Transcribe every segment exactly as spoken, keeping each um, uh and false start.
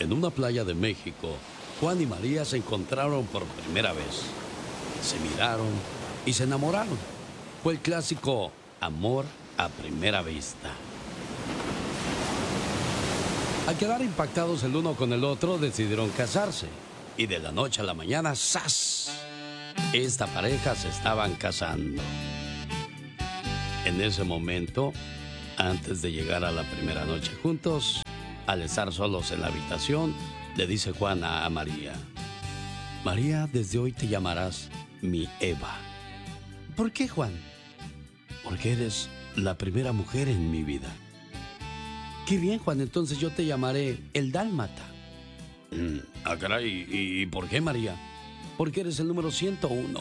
En una playa de México, Juan y María se encontraron por primera vez. Se miraron y se enamoraron. Fue el clásico amor a primera vista. Al quedar impactados el uno con el otro, decidieron casarse. Y de la noche a la mañana, ¡zas! Esta pareja se estaban casando. En ese momento, antes de llegar a la primera noche juntos, al estar solos en la habitación, le dice Juan a María: María, desde hoy te llamarás mi Eva. ¿Por qué, Juan? Porque eres la primera mujer en mi vida. Qué bien, Juan, entonces yo te llamaré el Dálmata. Mm, ah, caray, ¿y, ¿y por qué, María? Porque eres el número ciento uno.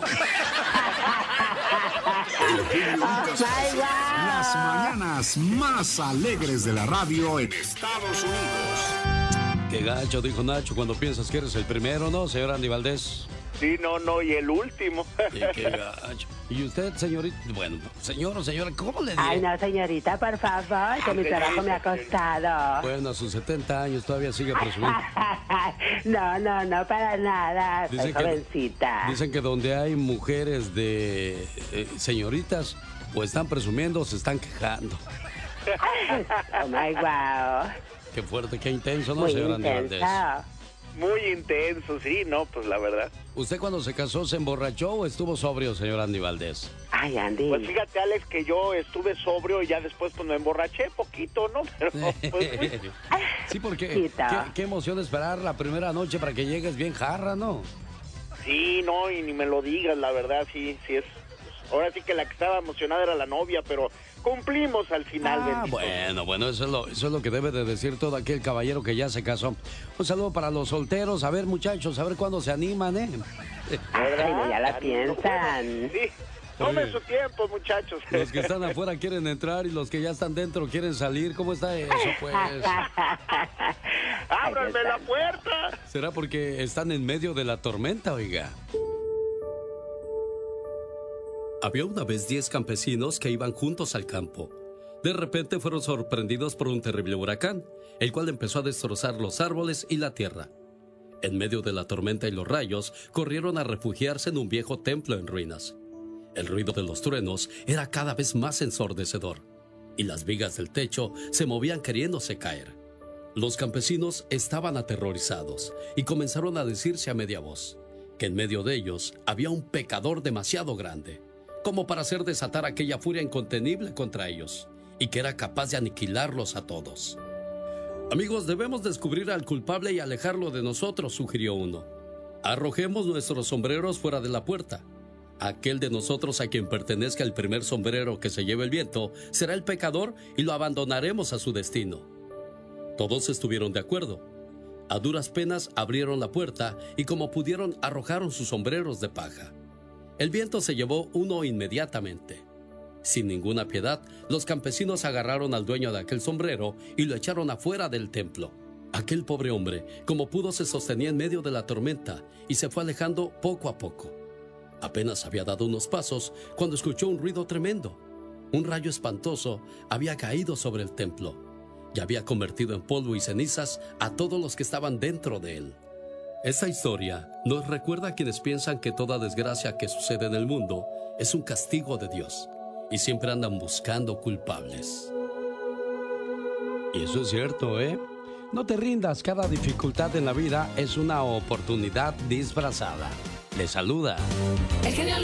El genio Lucas hace las mañanas más alegres de la radio en Estados Unidos. Qué gacho, dijo Nacho, cuando piensas que eres el primero, ¿no, señor Andy Valdés? Sí, no, no, y el último. Sí, qué gacho. ¿Y usted, señorita? Bueno, señor o señora, ¿cómo le diré? Ay, no, señorita, por favor, que mi trabajo me ha costado. Bueno, a sus setenta años todavía sigue presumiendo. No, no, no, para nada, soy Dicen que, jovencita. dicen que donde hay mujeres de eh, señoritas, o están presumiendo o se están quejando. Oh, my wow. Qué fuerte, qué intenso, ¿no, Muy señor Andy Valdés? intenso. Muy intenso, sí, no, pues la verdad. ¿Usted cuando se casó se emborrachó o estuvo sobrio, señor Andy Valdés? Ay, Andy. Pues fíjate, Alex, que yo estuve sobrio y ya después pues me emborraché poquito, ¿no? Pero pues, sí, porque qué, qué emoción esperar la primera noche para que llegues bien jarra, ¿no? Sí, no, y ni me lo digas, la verdad, sí, sí es. Ahora sí que la que estaba emocionada era la novia, pero cumplimos al final. Ah, bendito. bueno, bueno, eso es, lo, eso es lo que debe de decir todo aquel caballero que ya se casó. Un saludo para los solteros. A ver, muchachos, a ver cuándo se animan, ¿eh? Ay, ya la piensan. Sí, tomen su tiempo, muchachos. Los que están afuera quieren entrar y los que ya están dentro quieren salir. ¿Cómo está eso, pues? ¡Ábranme la puerta! ¿Será porque están en medio de la tormenta, oiga? Había una vez diez campesinos que iban juntos al campo. De repente fueron sorprendidos por un terrible huracán, el cual empezó a destrozar los árboles y la tierra. En medio de la tormenta y los rayos, corrieron a refugiarse en un viejo templo en ruinas. El ruido de los truenos era cada vez más ensordecedor, y las vigas del techo se movían queriéndose caer. Los campesinos estaban aterrorizados y comenzaron a decirse a media voz que en medio de ellos había un pecador demasiado grande, como para hacer desatar aquella furia incontenible contra ellos, y que era capaz de aniquilarlos a todos. Amigos, debemos descubrir al culpable y alejarlo de nosotros, sugirió uno. Arrojemos nuestros sombreros fuera de la puerta. Aquel de nosotros a quien pertenezca el primer sombrero que se lleve el viento será el pecador y lo abandonaremos a su destino. Todos estuvieron de acuerdo. A duras penas abrieron la puerta y como pudieron arrojaron sus sombreros de paja. El viento se llevó uno inmediatamente. Sin ninguna piedad, los campesinos agarraron al dueño de aquel sombrero y lo echaron afuera del templo. Aquel pobre hombre, como pudo, se sostenía en medio de la tormenta y se fue alejando poco a poco. Apenas había dado unos pasos cuando escuchó un ruido tremendo. Un rayo espantoso había caído sobre el templo y había convertido en polvo y cenizas a todos los que estaban dentro de él. Esta historia nos recuerda a quienes piensan que toda desgracia que sucede en el mundo es un castigo de Dios y siempre andan buscando culpables. Y eso es cierto, ¿eh? No te rindas, cada dificultad en la vida es una oportunidad disfrazada. Le saluda.